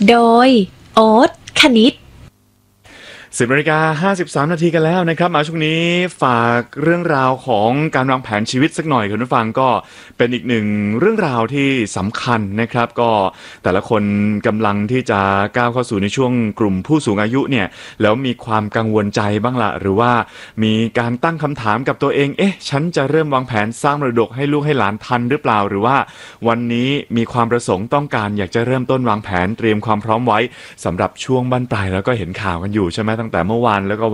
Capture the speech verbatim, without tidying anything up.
โดยโอ๊ตคณิตสิบนาฬิกาห้าสิบสามนาทีกันแล้วนะครับมาช่วงนี้ฝากเรื่องราวของการวางแผนชีวิตสักหน่อยคุณผู้ฟังก็เป็นอีกหนึ่งเรื่องราวที่สำคัญนะครับก็แต่ละคนกำลังที่จะก้าวเข้าสู่ในช่วงกลุ่มผู้สูงอายุเนี่ยแล้วมีความกังวลใจบ้างละหรือว่ามีการตั้งคำถามกับตัวเองเอ๊ะฉันจะเริ่มวางแผนสร้างมรดกให้ลูกให้หลานทันหรือเปล่าหรือว่าวันนี้มีความประสงค์ต้องการอยากจะเริ่มต้นวางแผนเตรียมความพร้อมไว้สำหรับช่วงบั้นปลายแล้วก็เห็นข่าวกันอยู่ใช่ไหมตั้งแต่เมื่อวานแล้วก็